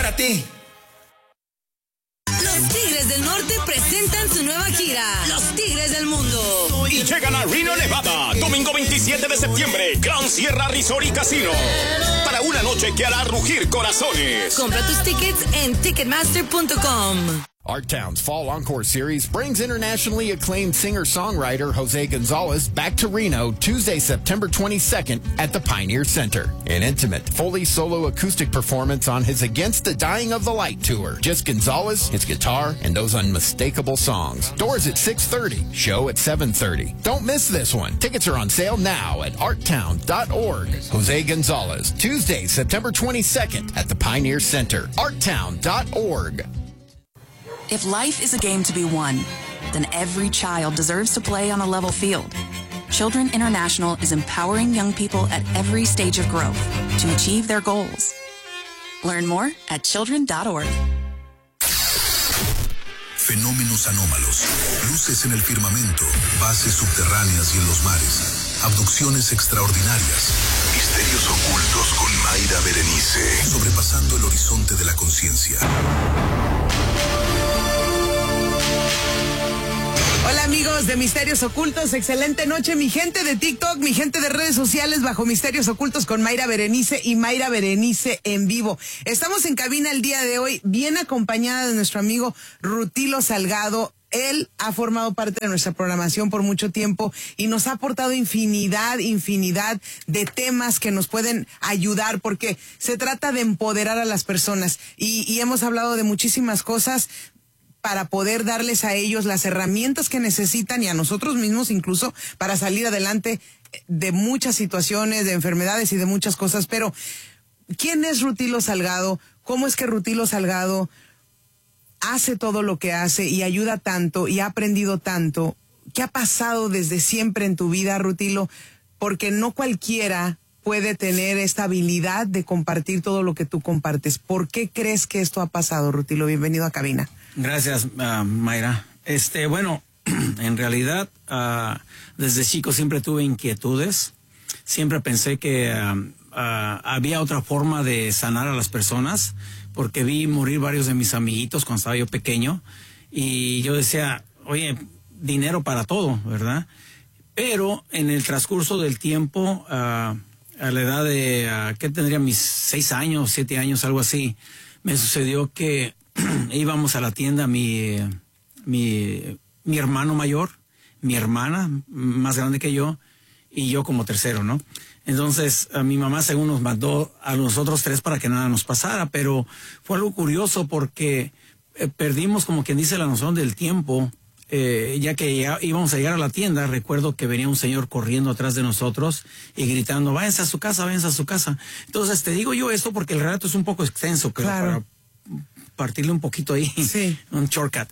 para ti. Los Tigres del Norte presentan su nueva gira, Los Tigres del Mundo. Y llegan a Reno, Nevada, domingo 27 de septiembre, Gran Sierra Resort y Casino. Para una noche que hará rugir corazones. Compra tus tickets en Ticketmaster.com. Arttown's Fall Encore Series brings internationally acclaimed singer-songwriter Jose Gonzalez back to Reno Tuesday, September 22nd at the Pioneer Center. An intimate, fully solo acoustic performance on his Against the Dying of the Light tour. Just Gonzalez, his guitar, and those unmistakable songs. Doors at 6:30, show at 7:30. Don't miss this one. Tickets are on sale now at arttown.org. Jose Gonzalez, Tuesday, September 22nd at the Pioneer Center. arttown.org. If life is a game to be won, then every child deserves to play on a level field. Children International is empowering young people at every stage of growth to achieve their goals. Learn more at children.org. Fenómenos anómalos, luces en el firmamento, bases subterráneas y en los mares, abducciones extraordinarias, misterios ocultos con Mayra Berenice, sobrepasando el horizonte de la conciencia. Hola amigos de Misterios Ocultos, excelente noche mi gente de TikTok, mi gente de redes sociales bajo Misterios Ocultos con Mayra Berenice y Mayra Berenice en vivo. Estamos en cabina el día de hoy bien acompañada de nuestro amigo Rutilo Salgado. Él ha formado parte de nuestra programación por mucho tiempo y nos ha aportado infinidad de temas que nos pueden ayudar porque se trata de empoderar a las personas y hemos hablado de muchísimas cosas para poder darles a ellos las herramientas que necesitan y a nosotros mismos incluso para salir adelante de muchas situaciones, de enfermedades y de muchas cosas. Pero, ¿quién es Rutilo Salgado? ¿Cómo es que Rutilo Salgado hace todo lo que hace y ayuda tanto y ha aprendido tanto? ¿Qué ha pasado desde siempre en tu vida, Rutilo? Porque no cualquiera puede tener esta habilidad de compartir todo lo que tú compartes. ¿Por qué crees que esto ha pasado, Rutilo? Bienvenido a cabina. Gracias, Mayra. Bueno, en realidad, desde chico siempre tuve inquietudes. Siempre pensé que había otra forma de sanar a las personas, porque vi morir varios de mis amiguitos cuando estaba yo pequeño. Y yo decía, oye, dinero para todo, ¿verdad? Pero en el transcurso del tiempo, a la edad de, ¿qué tendría? Mis 6 años, 7 años, algo así, me sucedió que íbamos a la tienda, mi hermano mayor, mi hermana más grande que yo, y yo como tercero, ¿no? Entonces, mi mamá según nos mandó a nosotros 3 para que nada nos pasara, pero fue algo curioso porque perdimos, como quien dice, la noción del tiempo. Ya que ya íbamos a llegar a la tienda, recuerdo que venía un señor corriendo atrás de nosotros y gritando, váyanse a su casa, váyanse a su casa. Entonces, te digo yo esto porque el relato es un poco extenso, creo, claro, para partirle un poquito ahí, sí, un shortcut.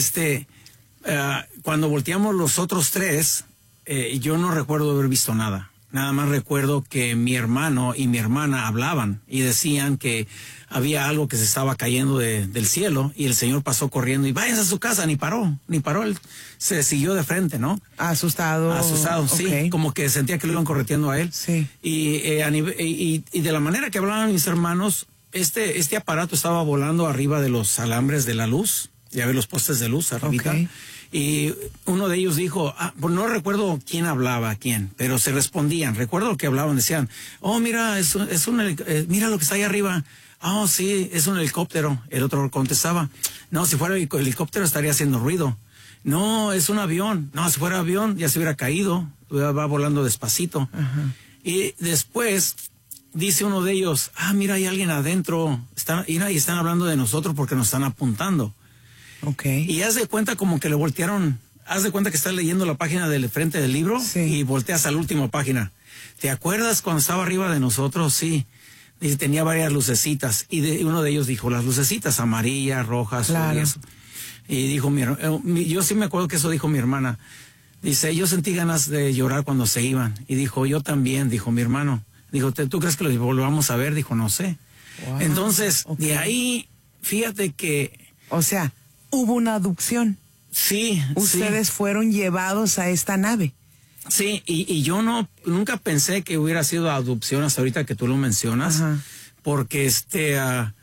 Cuando volteamos los otros 3, yo no recuerdo haber visto nada. Nada más recuerdo que mi hermano y mi hermana hablaban y decían que había algo que se estaba cayendo del cielo y el señor pasó corriendo y váyanse a su casa, ni paró, él se siguió de frente, ¿no? Asustado, sí, okay. Como que sentía que lo iban correteando a él. Sí. Y de la manera que hablaban mis hermanos, este aparato estaba volando arriba de los alambres de la luz, ya ve los postes de luz arribita. Okay. Y uno de ellos dijo, pues no recuerdo quién hablaba, pero se respondían. Recuerdo que hablaban, decían, oh, mira, mira lo que está ahí arriba. Oh, sí, es un helicóptero. El otro contestaba, no, si fuera helicóptero estaría haciendo ruido. No, es un avión. No, si fuera avión ya se hubiera caído. Va volando despacito. Uh-huh. Y después dice uno de ellos, mira, hay alguien adentro. Están hablando de nosotros porque nos están apuntando. Okay. Y haz de cuenta como que le voltearon, haz de cuenta que estás leyendo la página del frente del libro, sí, y volteas a la última página. ¿Te acuerdas cuando estaba arriba de nosotros? Sí. Y tenía varias lucecitas y uno de ellos dijo, las lucecitas amarillas, rojas, claro, y eso. Y dijo, yo sí me acuerdo que eso dijo mi hermana. Dice, yo sentí ganas de llorar cuando se iban. Y dijo, yo también, dijo mi hermano. Dijo, ¿tú crees que lo volvamos a ver? Dijo, no sé. Wow. Entonces, okay, de ahí, fíjate que... O sea, hubo una abducción. Sí. Ustedes fueron llevados a esta nave. Sí, y yo nunca pensé que hubiera sido adopción hasta ahorita que tú lo mencionas. Ajá. Porque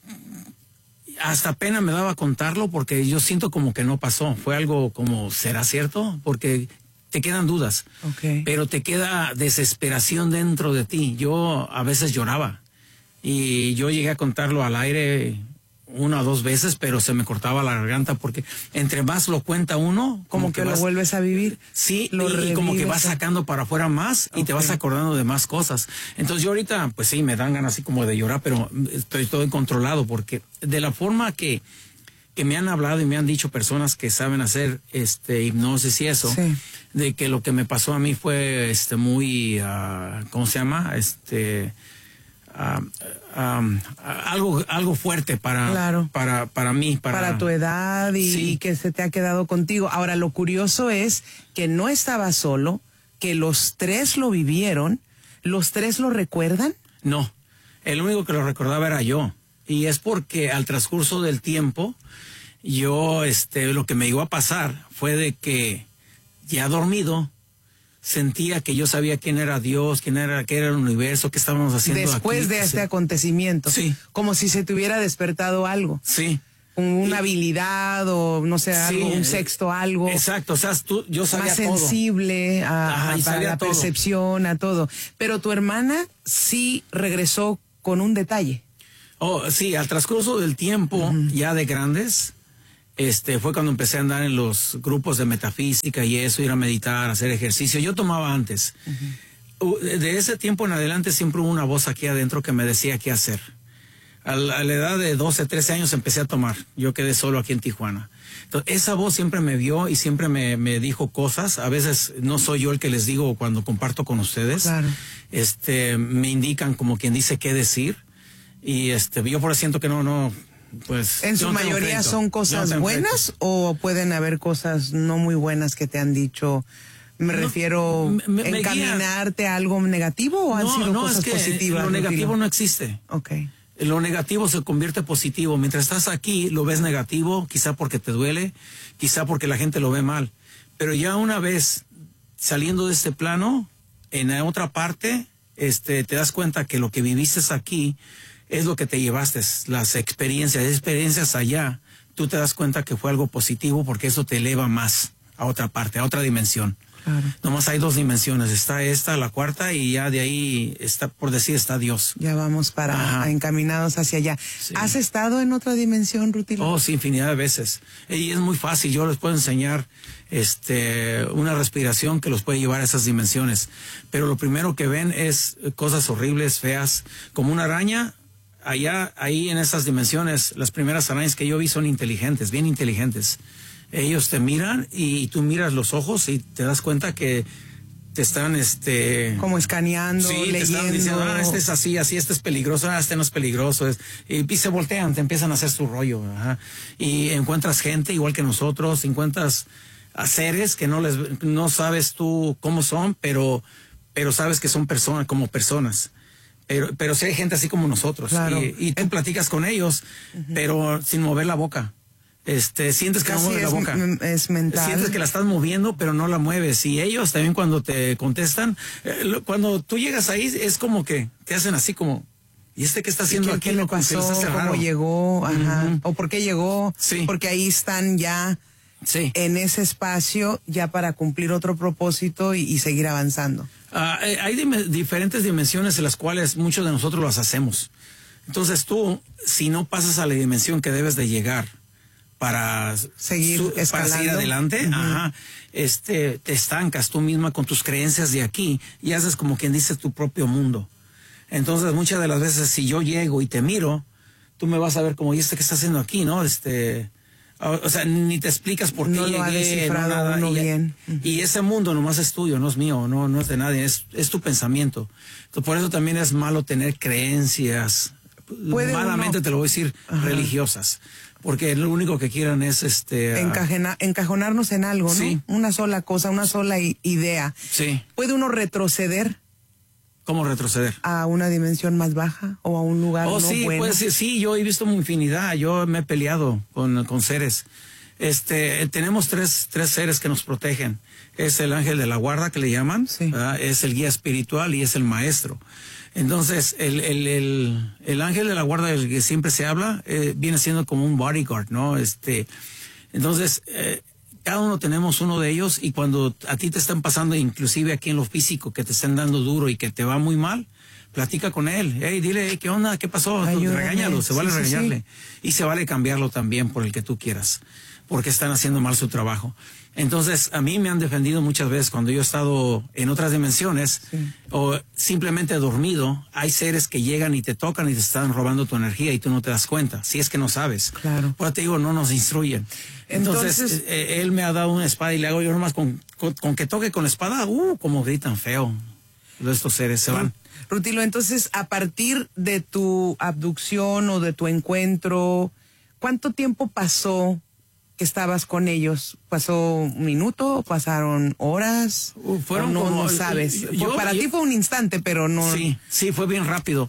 hasta pena me daba contarlo porque yo siento como que no pasó. Fue algo como, ¿será cierto? Porque te quedan dudas, pero te queda desesperación dentro de ti. Yo a veces lloraba y yo llegué a contarlo al aire 1 o 2 veces, pero se me cortaba la garganta porque entre más lo cuenta uno, como que lo vuelves a vivir. Sí, y como que vas sacando para afuera más y te vas acordando de más cosas. Entonces yo ahorita, pues sí, me dan ganas así como de llorar, pero estoy todo controlado porque de la forma que me han hablado y me han dicho personas que saben hacer hipnosis y eso, de que lo que me pasó a mí fue muy, ¿cómo se llama? Algo fuerte para mí. Para tu edad y que se te ha quedado contigo. Ahora, lo curioso es que no estabas solo, que los 3 lo vivieron. ¿Los 3 lo recuerdan? No, el único que lo recordaba era yo. Y es porque al transcurso del tiempo, yo, lo que me llegó a pasar fue de que ya dormido, sentía que yo sabía quién era Dios, qué era el universo, qué estábamos haciendo después aquí. De este acontecimiento. Sí. Como si se te hubiera despertado algo. Sí. Una habilidad o no sé, algo, un sexto algo. Exacto, o sea, yo sabía más sensible a la percepción, a todo. Pero tu hermana sí regresó con un detalle. Oh, sí, al transcurso del tiempo, ya de grandes, fue cuando empecé a andar en los grupos de metafísica y eso, ir a meditar, hacer ejercicio. Yo tomaba antes. De ese tiempo en adelante siempre hubo una voz aquí adentro que me decía qué hacer. A la edad de 12, 13 años empecé a tomar. Yo quedé solo aquí en Tijuana. Entonces, esa voz siempre me vio y siempre me dijo cosas. A veces no soy yo el que les digo cuando comparto con ustedes. Claro. Me indican como quien dice qué decir. Y yo por eso siento que no, pues. ¿En su mayoría son cosas buenas o pueden haber cosas no muy buenas que te han dicho? Me refiero encaminarte a algo negativo o han sido cosas positivas. Lo negativo no existe. Okay. Lo negativo se convierte positivo. Mientras estás aquí lo ves negativo, quizá porque te duele, quizá porque la gente lo ve mal. Pero ya una vez saliendo de este plano, en la otra parte, te das cuenta que lo que viviste aquí es lo que te llevaste, las experiencias allá. Tú te das cuenta que fue algo positivo porque eso te eleva más a otra parte, a otra dimensión. Claro. Nomás hay 2 dimensiones, está esta, la cuarta, y ya de ahí está, por decir, está Dios. Ya vamos encaminados hacia allá. Sí. ¿Has estado en otra dimensión, Rutilo? Oh, sí, infinidad de veces. Y es muy fácil, yo les puedo enseñar una respiración que los puede llevar a esas dimensiones. Pero lo primero que ven es cosas horribles, feas, como una araña. Ahí en esas dimensiones, las primeras arañas que yo vi son inteligentes, bien inteligentes. Ellos te miran y tú miras los ojos y te das cuenta que te están como escaneando, leyendo. Te están diciendo, este es así, este es peligroso, este no es peligroso. Y se voltean, te empiezan a hacer su rollo. Y encuentras gente igual que nosotros, encuentras a seres que no sabes tú cómo son, pero sabes que son personas, como personas. Pero sí hay gente así como nosotros. Claro. Y tú platicas con ellos, pero sin mover la boca. Sientes que no mueves la boca. Es mental. Sientes que la estás moviendo, pero no la mueves. Y ellos también cuando te contestan, cuando tú llegas ahí, es como que te hacen así como, ¿y qué está haciendo aquí? ¿Qué le pasó? ¿Cómo llegó? Ajá. ¿O por qué llegó? Sí. Porque ahí están ya en ese espacio ya para cumplir otro propósito y seguir avanzando. Hay diferentes dimensiones en las cuales muchos de nosotros las hacemos. Entonces tú, si no pasas a la dimensión que debes de llegar para seguir adelante, te estancas tú misma con tus creencias de aquí y haces como quien dice tu propio mundo. Entonces muchas de las veces si yo llego y te miro, tú me vas a ver como, ¿y qué está haciendo aquí? ¿No? O sea, ni te explicas por qué no llegué, lo ha descifrado no nada. Bien. Y ese mundo nomás es tuyo, no es mío, no es de nadie, es tu pensamiento. Entonces, por eso también es malo tener creencias, malamente te lo voy a decir, religiosas. Porque lo único que quieran es encajonarnos en algo, ¿no? Sí. Una sola cosa, una sola idea. Sí. ¿Puede uno retroceder? ¿Cómo retroceder? ¿A una dimensión más baja o a un lugar no sí, bueno? Pues sí, yo he visto infinidad, yo me he peleado con seres. Tenemos tres seres que nos protegen. Es el ángel de la guarda que le llaman, sí. Es el guía espiritual y es el maestro. Entonces, el ángel de la guarda del que siempre se habla, viene siendo como un bodyguard, ¿no? Entonces, cada uno tenemos uno de ellos, y cuando a ti te están pasando, inclusive aquí en lo físico, que te están dando duro y que te va muy mal, platica con él. Hey, dile, hey, ¿qué onda? ¿Qué pasó? Regáñalo, se vale regañarle. Y se vale cambiarlo también por el que tú quieras, porque están haciendo mal su trabajo. Entonces, a mí me han defendido muchas veces cuando yo he estado en otras dimensiones o simplemente dormido. Hay seres que llegan y te tocan y te están robando tu energía y tú no te das cuenta, si es que no sabes. Claro. Ahora te digo, no nos instruyen. Entonces él me ha dado una espada y le hago yo nomás con que toque con la espada, como gritan feo. Estos seres se van. Rutilo, entonces, a partir de tu abducción o de tu encuentro, ¿cuánto tiempo pasó que estabas con ellos? ¿Pasó un minuto? ¿Pasaron horas? Fueron no, como... no sabes. Para ti fue un instante, pero no... Sí, fue bien rápido.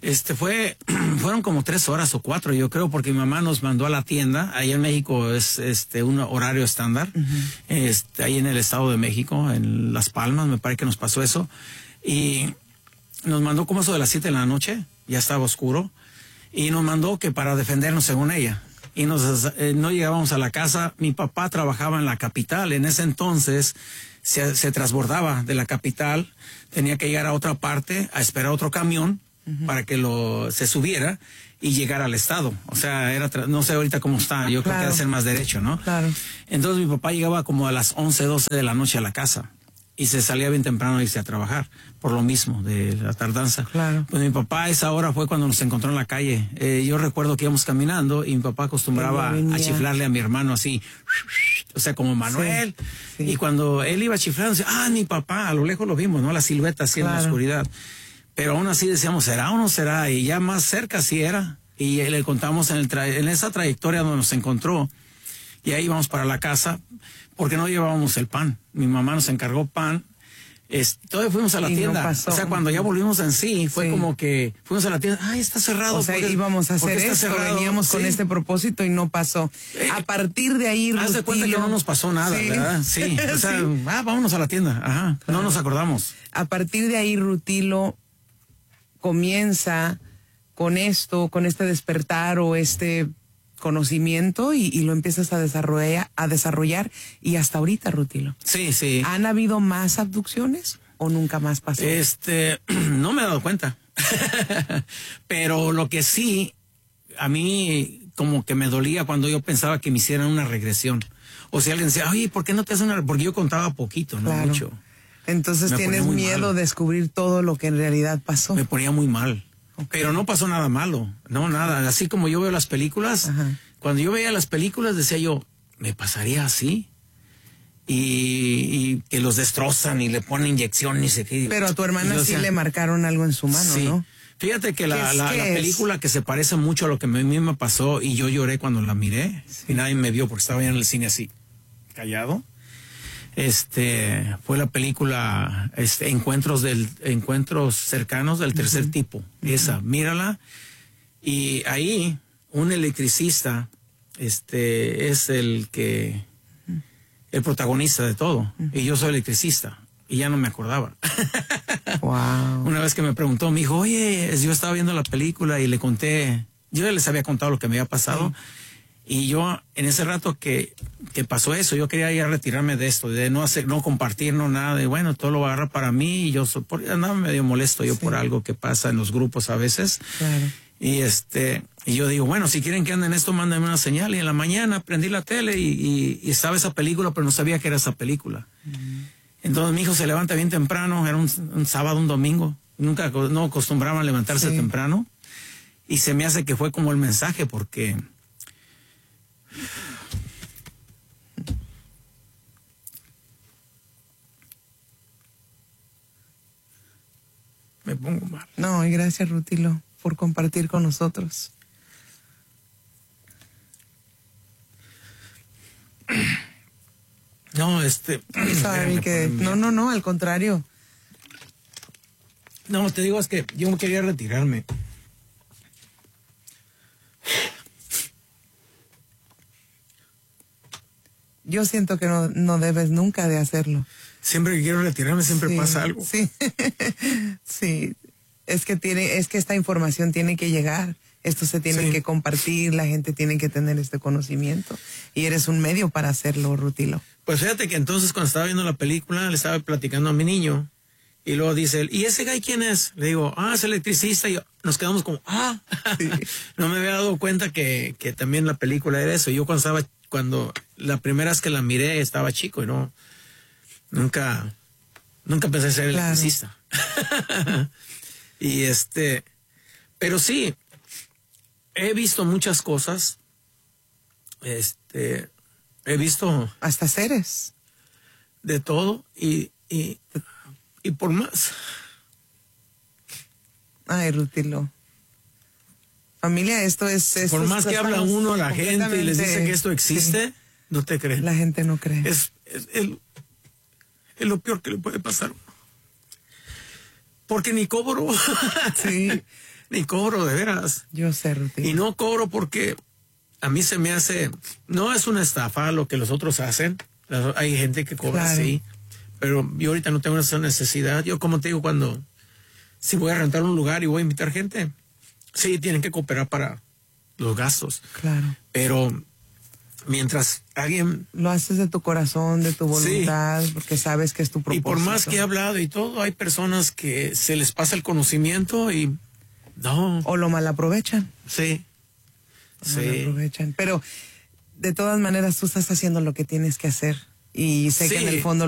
Fueron como 3 horas o 4, yo creo, porque mi mamá nos mandó a la tienda. Ahí en México es un horario estándar. Ahí en el Estado de México, en Las Palmas, me parece que nos pasó eso. Y nos mandó como eso de las 7 de la noche, ya estaba oscuro, y nos mandó que para defendernos según ella. Y no llegábamos a la casa. Mi papá trabajaba en la capital. En ese entonces se transbordaba de la capital. Tenía que llegar a otra parte, a esperar otro camión para que se subiera y llegar al estado. O sea, no sé ahorita cómo está. Yo creo que debe ser más derecho, ¿no? Claro. Entonces mi papá llegaba como a las 11, 12 de la noche a la casa. Y se salía bien temprano a irse a trabajar, por lo mismo, de la tardanza. Claro. Pues mi papá a esa hora fue cuando nos encontró en la calle. Yo recuerdo que íbamos caminando y mi papá acostumbraba a chiflarle a mi hermano así, o sea, como Manuel. Sí. Y cuando él iba chiflando, decía, mi papá, a lo lejos lo vimos, ¿no? La silueta así en la oscuridad. Pero aún así decíamos, ¿será o no será? Y ya más cerca sí era. Y le contamos en esa trayectoria donde nos encontró. Y ahí íbamos para la casa, porque no llevábamos el pan. Mi mamá nos encargó pan. Todavía fuimos a la tienda. No, o sea, cuando ya volvimos en sí, fue como que fuimos a la tienda. Ay, está cerrado. O sea, íbamos a hacer esto, veníamos con este propósito y no pasó. A partir de ahí, haz de cuenta que no nos pasó nada, ¿verdad? Sí. O sea, vámonos a la tienda. Ajá. Claro. No nos acordamos. A partir de ahí, Rutilo comienza con este despertar o este conocimiento y lo empiezas a desarrollar y hasta ahorita, Rutilo. Sí. ¿Han habido más abducciones o nunca más pasó? No me he dado cuenta. Pero lo que sí, a mí como que me dolía cuando yo pensaba que me hicieran una regresión. O si alguien decía, oye, ¿por qué no te hacen una? Porque yo contaba poquito, no mucho. Entonces tienes miedo de descubrir todo lo que en realidad pasó. Me ponía muy mal. Okay. Pero no pasó nada malo, no, nada. Así como yo veo las películas, cuando yo veía las películas decía yo, ¿me pasaría así? Y que los destrozan y le ponen inyección y se qué. Pero a tu hermana sí le marcaron algo en su mano, ¿no? Fíjate que la película que se parece mucho a lo que a mí me pasó y yo lloré cuando la miré y nadie me vio porque estaba ya en el cine así, callado. Fue la película Encuentros cercanos del tercer tipo. Esa, mírala. Y ahí un electricista es el protagonista de todo. Y yo soy electricista. Y ya no me acordaba. Wow. Una vez que me preguntó, me dijo, oye, yo estaba viendo la película y le conté, yo ya les había contado lo que me había pasado. Y yo, en ese rato que pasó eso, yo quería ya retirarme de esto, de no compartir, no nada, de bueno, todo lo agarra para mí, y yo andaba medio molesto yo por algo que pasa en los grupos a veces. Claro. Y yo digo, bueno, si quieren que anden esto, mándenme una señal. Y en la mañana prendí la tele y estaba esa película, pero no sabía que era esa película. Entonces mi hijo se levanta bien temprano, era un sábado, un domingo, no acostumbraban a levantarse temprano. Y se me hace que fue como el mensaje, porque me pongo mal. No, y gracias, Rutilo, por compartir con nosotros. No, Sorry, no, al contrario. No, te digo, es que yo quería retirarme. Yo siento que no debes nunca de hacerlo. Siempre que quiero retirarme siempre pasa algo. Sí, sí. Es que esta información tiene que llegar. Esto se tiene que compartir, la gente tiene que tener este conocimiento. Y eres un medio para hacerlo, Rutilo. Pues fíjate que entonces cuando estaba viendo la película, le estaba platicando a mi niño. Y luego dice él, ¿y ese guy quién es? Le digo, es electricista. Y nos quedamos como, sí. No me había dado cuenta que también la película era eso. Yo cuando la primera vez que la miré estaba chico y nunca pensé ser electricista. Y pero sí, he visto muchas cosas. He visto hasta seres. De todo y por más. Ay, Rutilo. Familia, esto es... Por más que habla uno a la gente y les dice que esto existe, no te creen. La gente no cree. Es lo peor que le puede pasar. Porque ni cobro. Sí. Ni cobro, de veras. Yo sé, Rutilo. Y no cobro porque a mí se me hace... No es una estafa lo que los otros hacen. Hay gente que cobra, sí. Pero yo ahorita no tengo esa necesidad. Yo, como te digo, si voy a rentar un lugar y voy a invitar gente, sí, tienen que cooperar para los gastos. Claro. Pero mientras alguien... Lo haces de tu corazón, de tu voluntad, porque sabes que es tu propósito. Y por más que he hablado y todo, hay personas que se les pasa el conocimiento y no. O lo malaprovechan. Sí. Malaprovechan. Pero de todas maneras tú estás haciendo lo que tienes que hacer. Y sé que en el fondo